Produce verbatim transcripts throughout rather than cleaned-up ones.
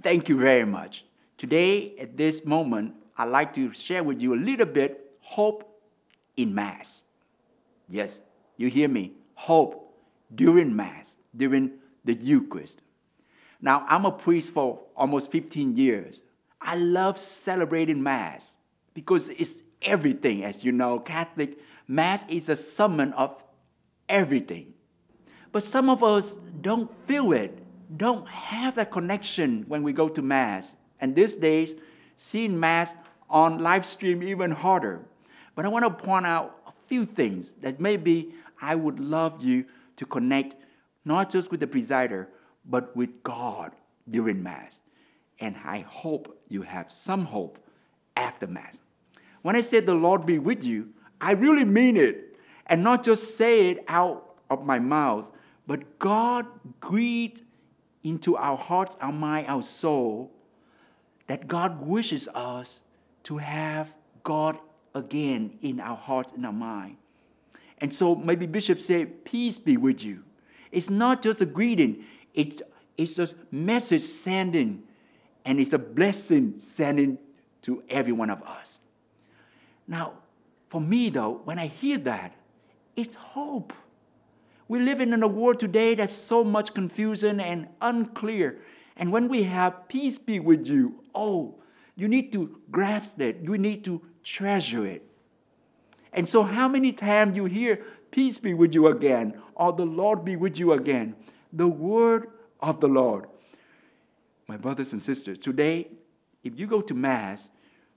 Thank you very much. Today, at this moment, I'd like to share with you a little bit hope in Mass. Yes, you hear me. Hope during Mass, during the Eucharist. Now, I'm a priest for almost fifteen years. I love celebrating Mass because it's everything. As you know, Catholic Mass is a summon of everything. But some of us don't feel it, don't have that connection when we go to Mass. And these days, seeing Mass on live stream even harder. But I want to point out a few things that maybe I would love you to connect, not just with the presider, but with God during Mass. And I hope you have some hope after Mass. When I say the Lord be with you, I really mean it. And not just say it out of my mouth, but God breathes into our hearts, our mind, our soul, that God wishes us to have God again in our hearts and our mind. And so maybe Bishop said, peace be with you. It's not just a greeting. It's, it's just message sending. And it's a blessing sending to every one of us. Now, for me though, when I hear that, it's hope. We live in a world today that's so much confusion and unclear. And when we have peace be with you, oh, you need to grasp that. You need to treasure it. And so how many times you hear peace be with you again, or the Lord be with you again? The word of the Lord. My brothers and sisters, today, if you go to Mass,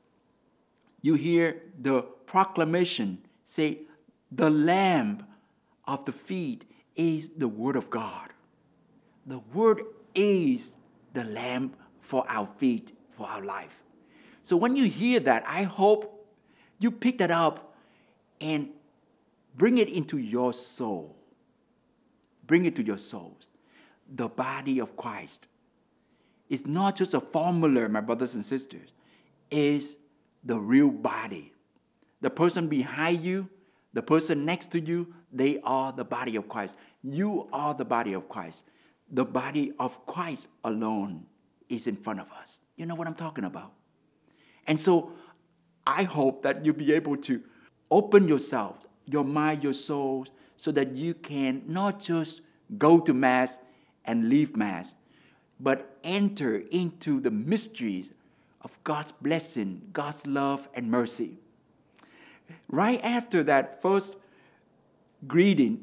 you hear the proclamation say, the lamp of the feet is the word of God. The word is the lamp for our feet, for our life. So when you hear that, I hope you pick that up and bring it into your soul. Bring it to your souls. The body of Christ is not just a formula, my brothers and sisters. It's the real body. The person behind you, the person next to you, they are the body of Christ. You are the body of Christ. The body of Christ alone is in front of us. You know what I'm talking about? And so I hope that you'll be able to open yourself, your mind, your soul, so that you can not just go to Mass and leave Mass, but enter into the mysteries of God's blessing, God's love and mercy. Right after that first greeting,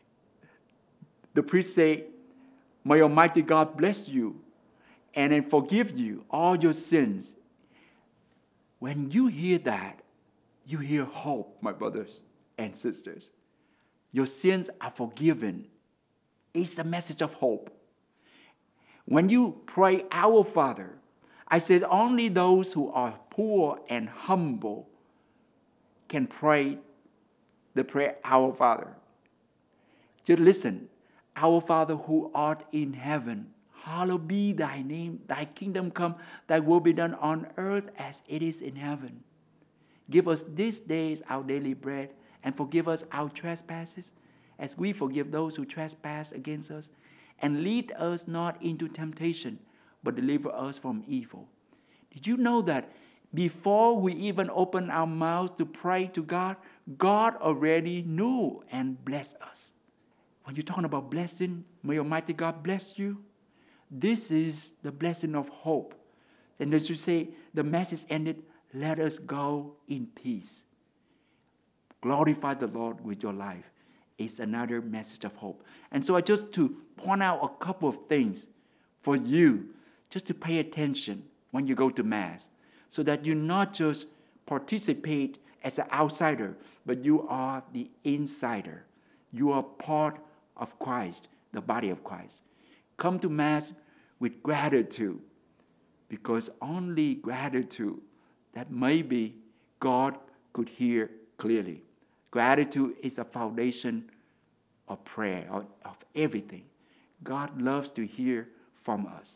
the priest said, may Almighty God bless you and then forgive you all your sins. When you hear that, you hear hope, my brothers and sisters. Your sins are forgiven. It's a message of hope. When you pray, Our Father, I said only those who are poor and humble can pray the prayer, Our Father. Just listen. Our Father who art in heaven, hallowed be thy name. Thy kingdom come, thy will be done on earth as it is in heaven. Give us this day our daily bread, and forgive us our trespasses, as we forgive those who trespass against us. And lead us not into temptation, but deliver us from evil. Did you know that before we even open our mouths to pray to God, God already knew and blessed us? When you're talking about blessing, may Almighty God bless you. This is the blessing of hope. And as you say, the message ended, let us go in peace. Glorify the Lord with your life. It's another message of hope. And so I just to point out a couple of things for you, just to pay attention when you go to Mass, so that you not just participate as an outsider, but you are the insider. You are part of Christ, the body of Christ. Come to Mass with gratitude, because only gratitude that maybe God could hear clearly. Gratitude is a foundation of prayer, of, of everything. God loves to hear from us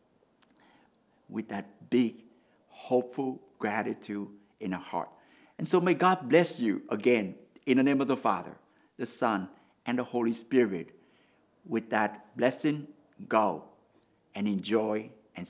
with that big, hopeful gratitude in our heart. And so may God bless you again in the name of the Father, the Son, and the Holy Spirit. With that blessing, go and enjoy